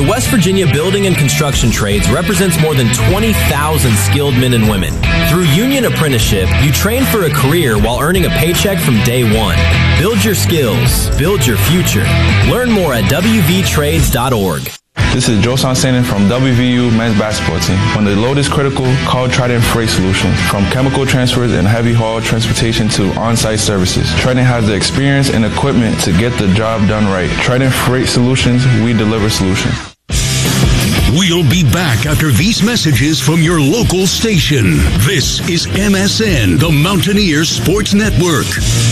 The West Virginia Building and Construction Trades represents more than 20,000 skilled men and women. Through union apprenticeship, you train for a career while earning a paycheck from day one. Build your skills. Build your future. Learn more at wvtrades.org. This is Joe Sansanin from WVU men's basketball team. When the load is critical, call Trident Freight Solutions. From chemical transfers and heavy haul transportation to on-site services, Trident has the experience and equipment to get the job done right. Trident Freight Solutions, we deliver solutions. We'll be back after these messages from your local station. This is MSN, the Mountaineer Sports Network.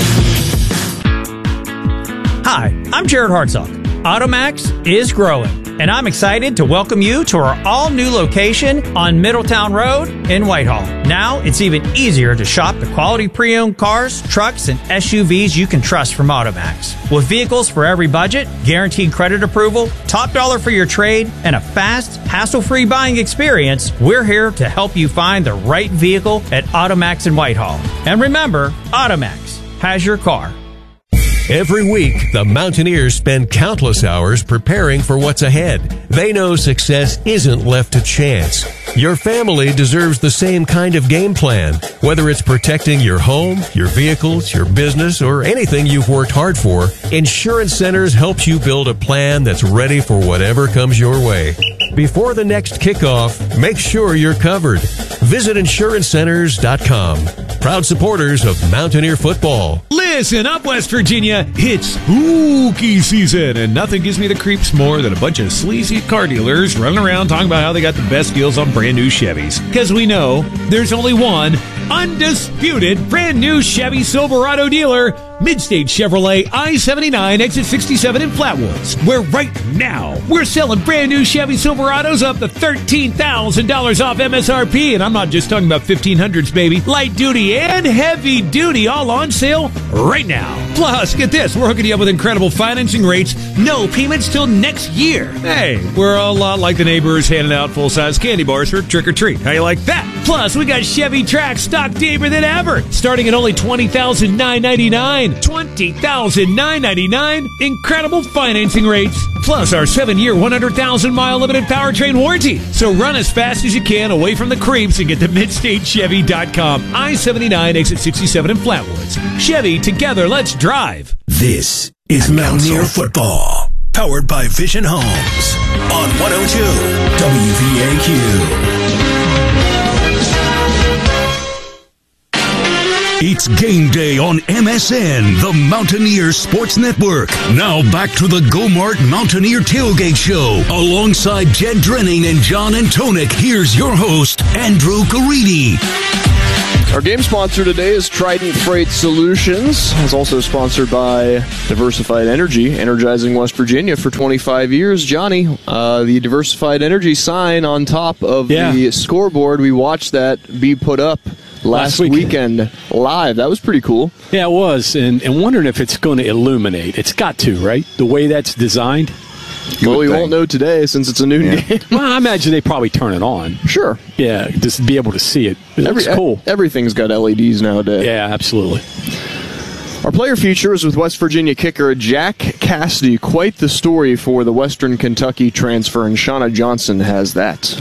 Hi, I'm Jared Hartzog. Automax is growing, and I'm excited to welcome you to our all-new location on Middletown Road in Whitehall. Now, it's even easier to shop the quality pre-owned cars, trucks, and SUVs you can trust from Automax. With vehicles for every budget, guaranteed credit approval, top dollar for your trade, and a fast, hassle-free buying experience, we're here to help you find the right vehicle at Automax in Whitehall. And remember, Automax has your car. Every week, the Mountaineers spend countless hours preparing for what's ahead. They know success isn't left to chance. Your family deserves the same kind of game plan. Whether it's protecting your home, your vehicles, your business, or anything you've worked hard for, Insurance Centers helps you build a plan that's ready for whatever comes your way. Before the next kickoff, make sure you're covered. Visit insurancecenters.com. Proud supporters of Mountaineer football. Listen up, West Virginia. It's spooky season, and nothing gives me the creeps more than a bunch of sleazy car dealers running around talking about how they got the best deals on brand new Chevys. Because we know there's only one undisputed brand new Chevy Silverado dealer, Midstate Chevrolet I-79 exit 67 in Flatwoods, where right now we're selling brand new Chevy Silverados up to $13,000 off MSRP, and I'm not just talking about 1500s, baby. Light duty and heavy duty all on sale right now. Plus, get this, we're hooking you up with incredible financing rates, no payments till next year. Hey, we're a lot like the neighbors handing out full-size candy bars for trick-or-treat. How you like that? Plus, we got Chevy Trax stock deeper than ever, starting at only $20,999. $20,999. Incredible financing rates. Plus our 7-year, 100,000-mile limited powertrain warranty. So run as fast as you can away from the creeps and get to MidstateChevy.com. I-79 exit 67 in Flatwoods. Chevy, together, let's drive. This is Mountaineer Football, powered by Vision Homes on 102 WVAQ. It's game day on MSN, the Mountaineer Sports Network. Now back to the Go-Mart Mountaineer Tailgate Show. Alongside Jed Drenning and John Antonik, here's your host, Andrew Caridi. Our game sponsor today is Trident Freight Solutions. It's also sponsored by Diversified Energy, energizing West Virginia for 25 years. Johnny, the Diversified Energy sign on top of the scoreboard, we watched that be put up last weekend live. That was pretty cool. Yeah, it was. And wondering if it's going to illuminate. It's got to, right? The way that's designed. Well, we won't know today since it's a noon game. Well, I imagine they probably turn it on. Sure. Yeah, just to be able to see it. It looks cool. Everything's got LEDs nowadays. Yeah, absolutely. Our player feature is with West Virginia kicker Jack Cassidy. Quite the story for the Western Kentucky transfer, and Shauna Johnson has that.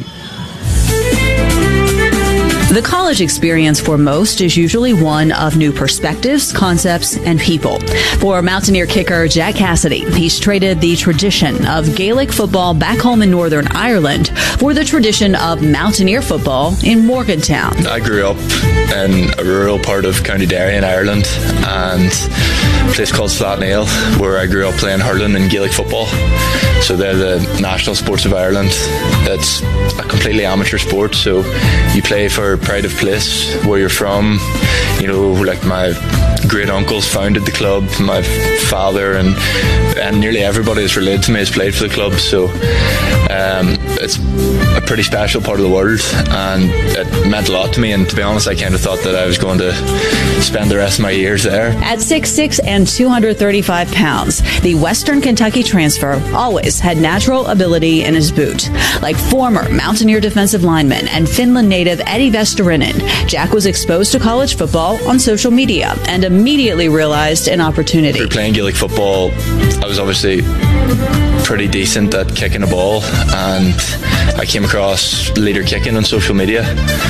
The college experience for most is usually one of new perspectives, concepts, and people. For Mountaineer kicker Jack Cassidy, he's traded the tradition of Gaelic football back home in Northern Ireland for the tradition of Mountaineer football in Morgantown. I grew up in a rural part of County Derry in Ireland, and a place called Slaughtneil, where I grew up playing hurling and Gaelic football. So they're the national sports of Ireland. It's a completely amateur sport, so you play for pride of place, where you're from. You know, like my great uncles founded the club, my father and nearly everybody that's related to me has played for the club, so it's a pretty special part of the world, and it meant a lot to me. And to be honest, I kind of thought that I was going to spend the rest of my years there. At 6'6" and 235 pounds, the Western Kentucky transfer always had natural ability in his boot. Like former Mountaineer defensive lineman and Finland native Eddie Vestarinen, Jack was exposed to college football on social media and immediately realized an opportunity. After playing Gaelic football, I was obviously pretty decent at kicking a ball, and I came across Leader Kicking on social media.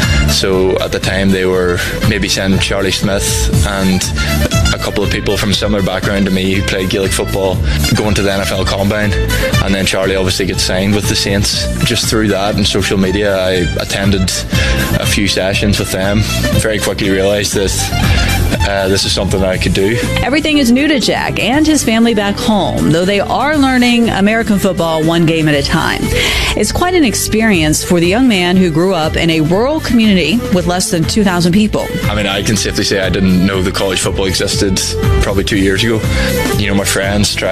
So at the time they were maybe sending Charlie Smith and a couple of people from similar background to me who played Gaelic football going to the NFL Combine, and then Charlie obviously gets signed with the Saints. Just through that and social media, I attended a few sessions with them. Very quickly realised that this is something I could do. Everything is new to Jack and his family back home, though they are learning American football one game at a time. It's quite an experience for the young man who grew up in a rural community with less than 2,000 people. I mean, I can safely say I didn't know that college football existed probably 2 years ago. You know, my friends try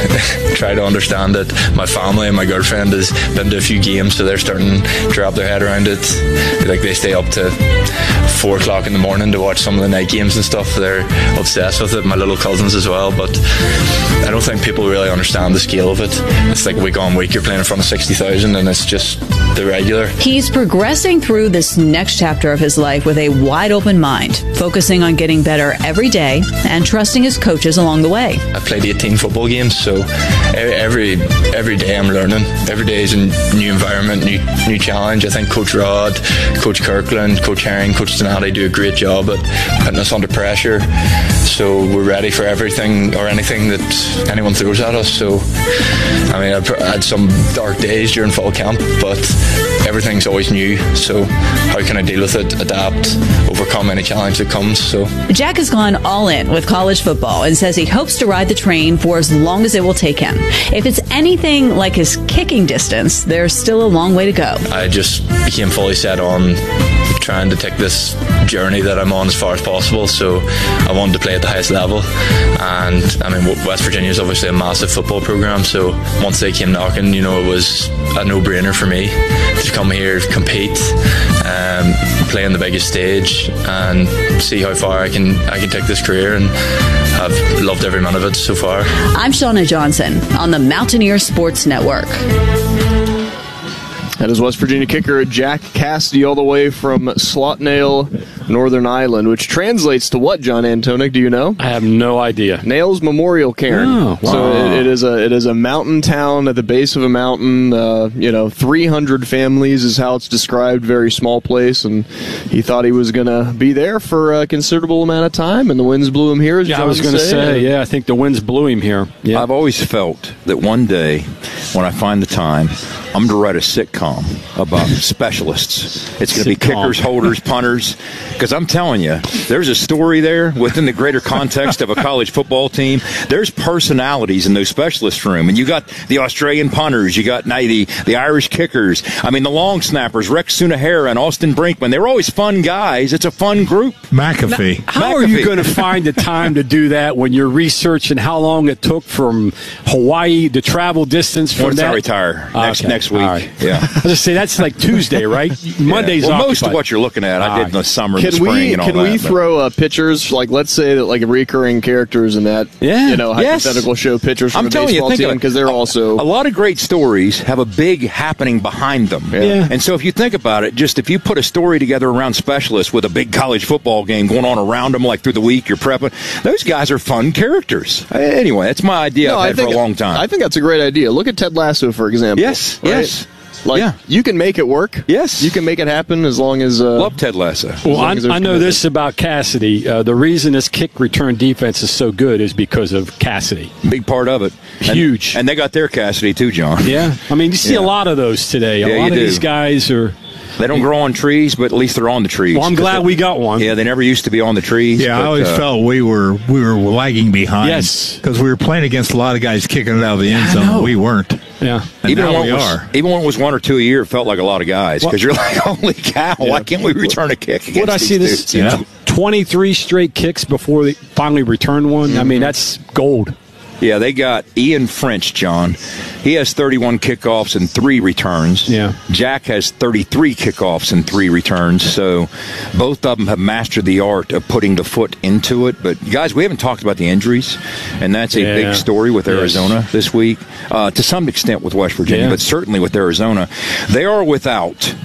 to understand it. My family and my girlfriend has been to a few games, so they're starting to wrap their head around it. Like, they stay up to 4 o'clock in the morning to watch some of the night games and stuff. They're obsessed with it. My little cousins as well. But I don't think people really understand the scale of it. It's like week on week you're playing in front of 60,000, and it's just the regular. He's progressing through this next chapter of his life with a wide open mind, focusing on getting better every day and trusting his coaches along the way. I've played 18 football games, so every day I'm learning. Every day is a new environment, new challenge. I think Coach Rod, Coach Kirkland, Coach Herring, Coach Donati do a great job at putting us under pressure, so we're ready for everything or anything that anyone throws at us. So I mean, I've had some dark days during fall camp, but everything's always new, so how can I deal with it, adapt, overcome any challenge that comes? So Jack has gone all in with college football and says he hopes to ride the train for as long as it will take him. If it's anything like his kicking distance, there's still a long way to go. I just became fully set on trying to take this journey that I'm on as far as possible, so I wanted to play at the highest level. And I mean, West Virginia is obviously a massive football program, so once they came knocking, you know, it was a no-brainer for me to come here, compete, play on the biggest stage, and see how far I can take this career, and I've loved every minute of it so far. I'm Shauna Johnson on the Mountaineer Sports Network. That is West Virginia kicker Jack Cassidy, all the way from Slotnail, Northern Ireland, which translates to what, John Antonic? Do you know? I have no idea. Nails Memorial Cairn. Oh, wow. So it is a mountain town at the base of a mountain. 300 families is how it's described. Very small place, and he thought he was going to be there for a considerable amount of time, and the winds blew him here. I was going to say, I think the winds blew him here. Yeah. I've always felt that one day, when I find the time, I'm going to write a sitcom about specialists. It's going to be kickers, holders, punters. Because I'm telling you, there's a story there within the greater context of a college football team. There's personalities in those specialist room. And you got the Australian punters. You got the Irish kickers. I mean, the long snappers, Rex Sunahara and Austin Brinkman. They're always fun guys. It's a fun group. McAfee. Now, how are you going to find the time to do that when you're researching how long it took from Hawaii, the travel distance from Once that? I retire next week. Right. Yeah. I was going to say, that's like Tuesday, right? Monday's Well, occupied. most of what you're looking at, I did in the summer, the spring, and all that. Can we throw pictures, like, let's say that, like, recurring characters in that, hypothetical show pictures from the baseball team, because they're also... A lot of great stories have a big happening behind them. Yeah. And so if you think about it, just if you put a story together around specialists with a big college football game going on around them, like through the week, you're prepping, those guys are fun characters. Anyway, that's my idea I've had for a long time. I think that's a great idea. Look at Ted Lasso, for example. Yes, right? yes. You can make it work. Yes. You can make it happen as long as... Love Ted Lasso. Well, I know this about Cassidy. The reason this kick return defense is so good is because of Cassidy. Big part of it. Huge. And they got their Cassidy too, John. Yeah. I mean, you see a lot of those today. A lot of these guys are... They don't grow on trees, but at least they're on the trees. Well, I'm glad we got one. Yeah, they never used to be on the trees. Yeah, I always felt we were lagging behind. Yes. Because we were playing against a lot of guys kicking it out of the end zone. We weren't. Yeah. And even now when we are. Even when it was 1 or 2 a year, it felt like a lot of guys. Because you're like, holy cow, why can't we return a kick against What I see these this dudes? 23 straight kicks before they finally return one. Mm-hmm. I mean, that's gold. Yeah, they got Ian French, John. He has 31 kickoffs and 3 returns. Yeah. Jack has 33 kickoffs and 3 returns. So both of them have mastered the art of putting the foot into it. But, guys, we haven't talked about the injuries, and that's a big story with Arizona this week. To some extent with West Virginia, but certainly with Arizona. They are without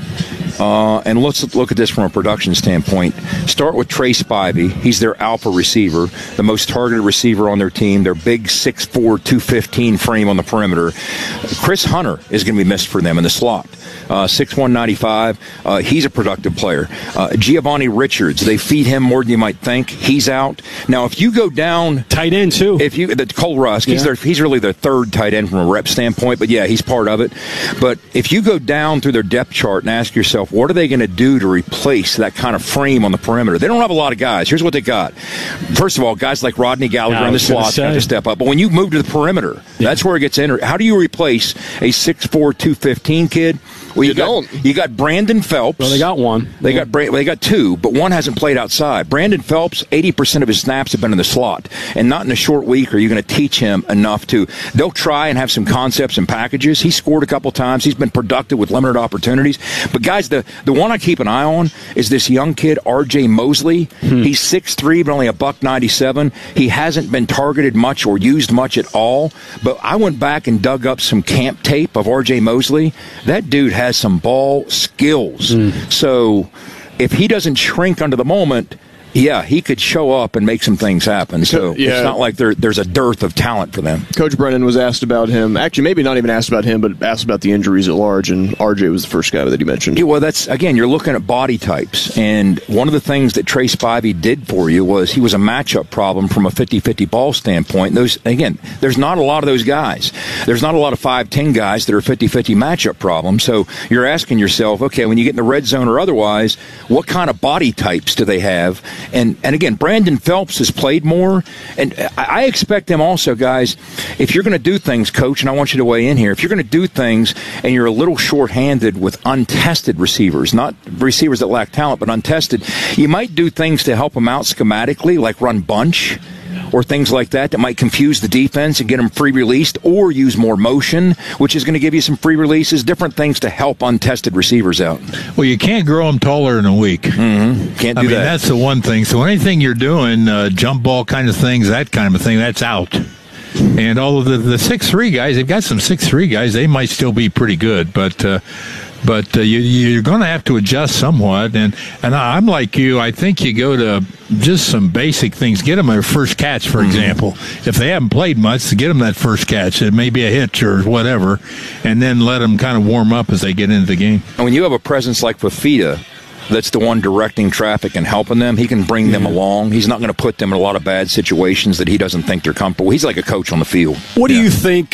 And let's look at this from a production standpoint. Start with Trey Spivey. He's their alpha receiver, the most targeted receiver on their team. Their big 6'4", 215 frame on the perimeter. Chris Hunter is going to be missed for them in the slot. 6'1", 95. He's a productive player. Giovanni Richards, they feed him more than you might think. He's out. Now, if you go down... Tight end, too. Cole Rusk, he's really their third tight end from a rep standpoint, but yeah, he's part of it. But if you go down through their depth chart and ask yourself, what are they going to do to replace that kind of frame on the perimeter? They don't have a lot of guys. Here's what they got. First of all, guys like Rodney Gallagher in the slot have to step up. But when you move to the perimeter, that's where it gets entered. How do you replace a 6'4", 215 kid? Well, you got Brandon Phelps. Well, they got one. They got two, but one hasn't played outside. Brandon Phelps, 80% of his snaps have been in the slot, and not in a short week are you going to teach him enough to. They'll try and have some concepts and packages. He scored a couple times. He's been productive with limited opportunities. But guys, the one I keep an eye on is this young kid, R.J. Mosley. He's 6'3", but only $197. He hasn't been targeted much or used much at all. But I went back and dug up some camp tape of R.J. Mosley. That dude has some ball skills. So if he doesn't shrink under the moment, yeah, he could show up and make some things happen. So it's not like there's a dearth of talent for them. Coach Brennan was asked about him. Actually, maybe not even asked about him, but asked about the injuries at large, and RJ was the first guy that he mentioned. Yeah, well, that's, again, you're looking at body types, and one of the things that Trey Spivey did for you was he was a matchup problem from a 50-50 ball standpoint. There's not a lot of those guys. There's not a lot of 5'10 guys that are 50-50 matchup problems. So you're asking yourself, okay, when you get in the red zone or otherwise, what kind of body types do they have? And again, Brandon Phelps has played more, and I expect them also, guys, if you're going to do things, Coach, and I want you to weigh in here, if you're going to do things and you're a little short-handed with untested receivers, not receivers that lack talent, but untested, you might do things to help them out schematically, like run bunch, or things like that might confuse the defense and get them free released, or use more motion, which is going to give you some free releases, different things to help untested receivers out. Well, you can't grow them taller in a week. Can't do that. I mean, that's the one thing. So anything you're doing, jump ball kind of things, that kind of thing, that's out. And all of the 6'3 guys, they've got some 6'3 guys, they might still be pretty good, but you're going to have to adjust somewhat. And I'm like you. I think you go to just some basic things. Get them their first catch, for example. If they haven't played much, to get them that first catch. It may be a hitch or whatever, and then let them kind of warm up as they get into the game. And when you have a presence like Fafita, that's the one directing traffic and helping them, he can bring them along. He's not going to put them in a lot of bad situations that he doesn't think they're comfortable. He's like a coach on the field. What do you think,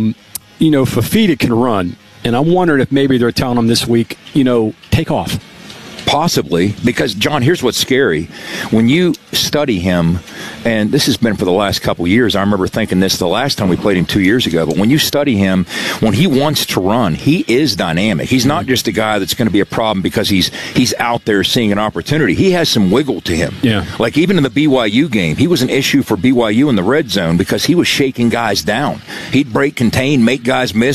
Fafita can run? And I'm wondering if maybe they're telling him this week, take off. Possibly, because, John, here's what's scary. When you study him, and this has been for the last couple years, I remember thinking this the last time we played him 2 years ago, but when you study him, when he wants to run, he is dynamic. He's not just a guy that's going to be a problem because he's out there seeing an opportunity. He has some wiggle to him. Yeah. Like even in the BYU game, he was an issue for BYU in the red zone because he was shaking guys down. He'd break contain, make guys miss,